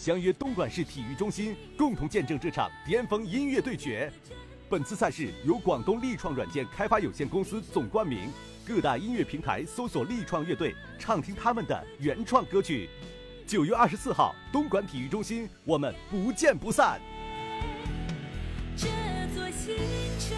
相约东莞市体育中心，共同见证这场巅峰音乐对决。本次赛事由广东力创软件开发有限公司总冠名，各大音乐平台搜索力创乐队，畅听他们的原创歌曲。9月24号，东莞体育中心，我们不见不散。 这座新城，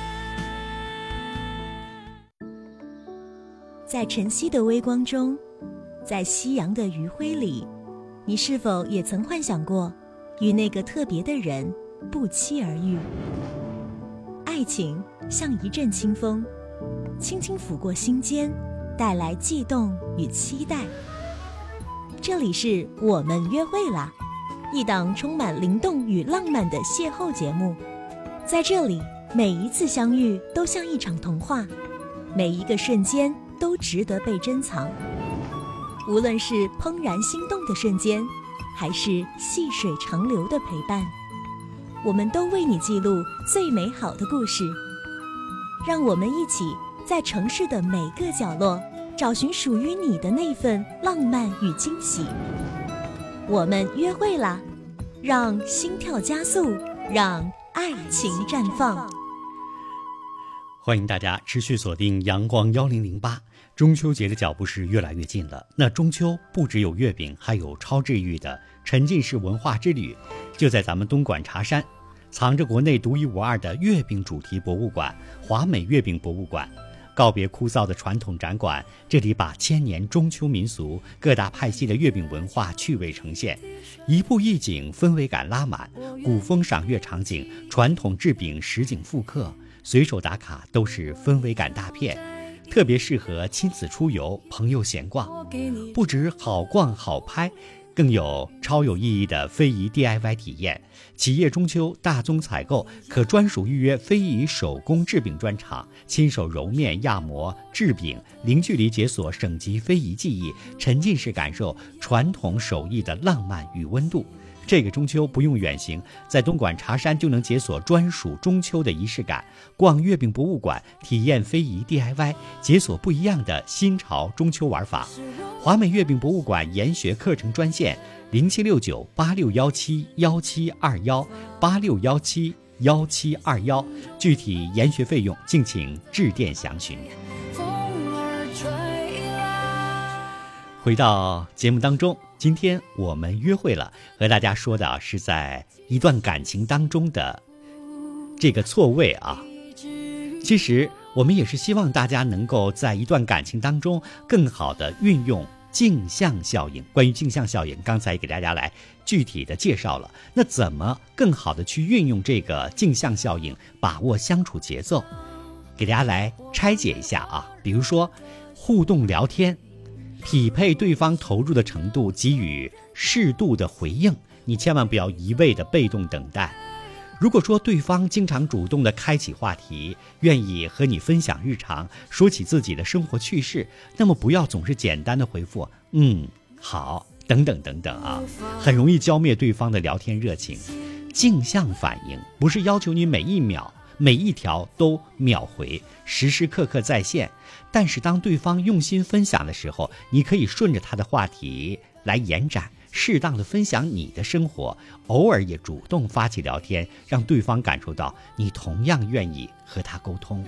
在晨曦的微光中，在夕阳的余晖里，你是否也曾幻想过与那个特别的人不期而遇？爱情像一阵清风，轻轻拂过心间，带来悸动与期待。这里是我们约会啦，一档充满灵动与浪漫的邂逅节目。在这里，每一次相遇都像一场童话，每一个瞬间都值得被珍藏。无论是怦然心动的瞬间，还是细水长流的陪伴，我们都为你记录最美好的故事。让我们一起在城市的每个角落，找寻属于你的那份浪漫与惊喜。我们约会啦，让心跳加速，让爱情绽放。 欢迎大家持续锁定阳光1008。中秋节的脚步是越来越近了，那中秋不只有月饼，还有超治愈的沉浸式文化之旅。就在咱们东莞茶山，藏着国内独一无二的月饼主题博物馆华美月饼博物馆。告别枯燥的传统展馆，这里把千年中秋民俗、各大派系的月饼文化趣味呈现，一步一景，氛围感拉满，古风赏月场景，传统制饼实景复刻，随手打卡都是氛围感大片，特别适合亲子出游、朋友闲逛。不止好逛好拍，更有超有意义的非遗 DIY 体验。企业中秋大宗采购可专属预约非遗手工制饼专场，亲手揉面、压模、制饼，零距离解锁省级非遗技艺，沉浸式感受传统手艺的浪漫与温度。这个中秋不用远行，在东莞茶山就能解锁专属中秋的仪式感。逛月饼博物馆，体验非遗 DIY， 解锁不一样的新潮中秋玩法。华美月饼博物馆研学课程专线0769861721861721，具体研学费用敬请致电详询。回到节目当中，今天我们约会了，和大家说的是在一段感情当中的这个错位啊。其实我们也是希望大家能够在一段感情当中更好的运用镜像效应。关于镜像效应，刚才给大家来具体的介绍了，那怎么更好的去运用这个镜像效应，把握相处节奏，给大家来拆解一下啊。比如说互动聊天，匹配对方投入的程度，给予适度的回应，你千万不要一味的被动等待。如果说对方经常主动的开启话题，愿意和你分享日常，说起自己的生活趣事，那么不要总是简单的回复好等等等等啊，很容易浇灭对方的聊天热情。镜像反应不是要求你每一秒每一条都秒回，时时刻刻在线，但是当对方用心分享的时候，你可以顺着他的话题来延展，适当的分享你的生活，偶尔也主动发起聊天，让对方感受到你同样愿意和他沟通。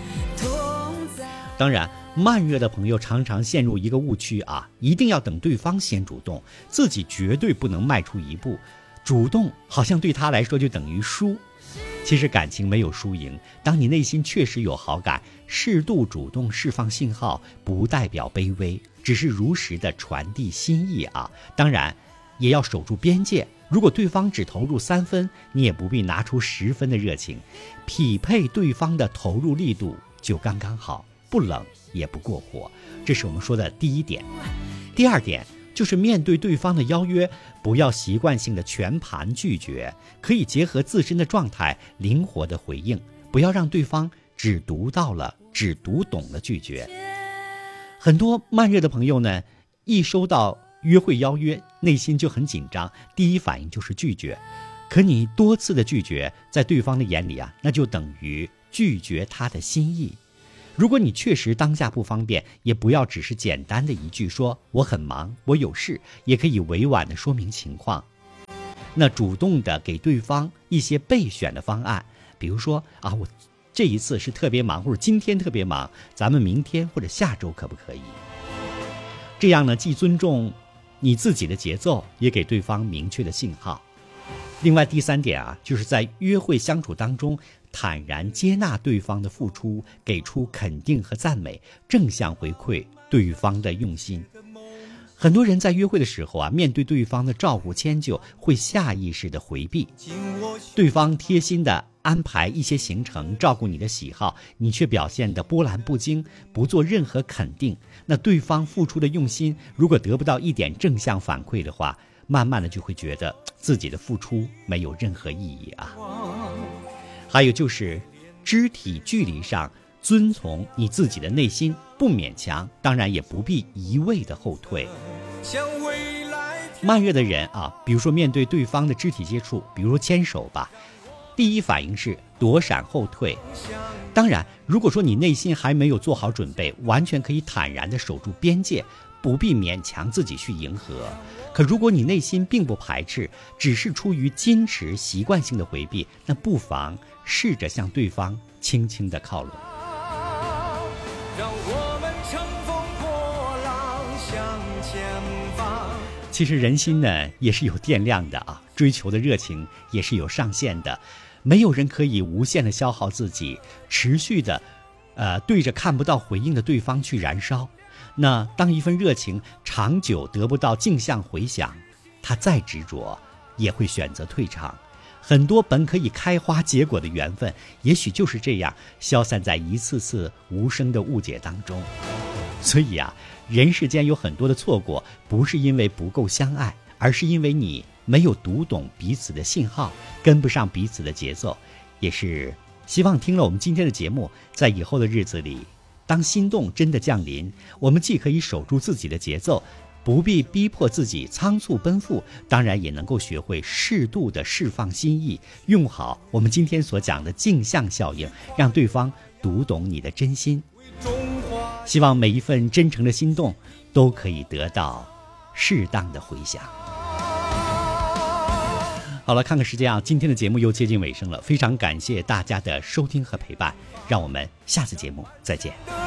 当然，慢热的朋友常常陷入一个误区啊，一定要等对方先主动，自己绝对不能迈出一步，主动好像对他来说就等于输。其实感情没有输赢，当你内心确实有好感，适度主动释放信号，不代表卑微，只是如实的传递心意啊。当然也要守住边界，如果对方只投入3分，你也不必拿出10分的热情，匹配对方的投入力度就刚刚好，不冷也不过火。这是我们说的第一点。第二点就是面对对方的邀约，不要习惯性的全盘拒绝，可以结合自身的状态灵活的回应，不要让对方只读到了只读懂了拒绝。很多慢热的朋友呢，一收到约会邀约，内心就很紧张，第一反应就是拒绝。可你多次的拒绝，在对方的眼里啊，那就等于拒绝他的心意。如果你确实当下不方便，也不要只是简单的一句说我很忙，我有事，也可以委婉的说明情况。 那主动的给对方一些备选的方案，比如说啊，我这一次是特别忙，或者今天特别忙，咱们明天或者下周可不可以？这样呢，既尊重你自己的节奏，也给对方明确的信号。另外第3点啊，就是在约会相处当中，坦然接纳对方的付出，给出肯定和赞美，正向回馈对方的用心。很多人在约会的时候啊，面对对方的照顾迁就，会下意识的回避。对方贴心的安排一些行程，照顾你的喜好，你却表现得波澜不惊，不做任何肯定。那对方付出的用心，如果得不到一点正向反馈的话，慢慢的就会觉得自己的付出没有任何意义啊。还有就是肢体距离上遵从你自己的内心，不勉强，当然也不必一味的后退。慢热的人啊，比如说面对对方的肢体接触，比如说牵手吧，第一反应是躲闪后退。当然，如果说你内心还没有做好准备，完全可以坦然地守住边界，不必勉强自己去迎合。可如果你内心并不排斥，只是出于矜持习惯性的回避，那不妨试着向对方轻轻地靠拢。 让我们乘风破浪向前方。 其实人心呢也是有电量的啊，追求的热情也是有上限的，没有人可以无限的消耗自己，持续的对着看不到回应的对方去燃烧。那当一份热情长久得不到镜像回响，他再执着也会选择退场。很多本可以开花结果的缘分，也许就是这样消散在一次次无声的误解当中。所以啊，人世间有很多的错过，不是因为不够相爱，而是因为你没有读懂彼此的信号，跟不上彼此的节奏。也是希望听了我们今天的节目，在以后的日子里，当心动真的降临，我们既可以守住自己的节奏，不必逼迫自己仓促奔赴，当然也能够学会适度的释放心意，用好我们今天所讲的镜像效应，让对方读懂你的真心。希望每一份真诚的心动都可以得到适当的回响。好了，看看时间啊，今天的节目又接近尾声了，非常感谢大家的收听和陪伴，让我们下次节目再见。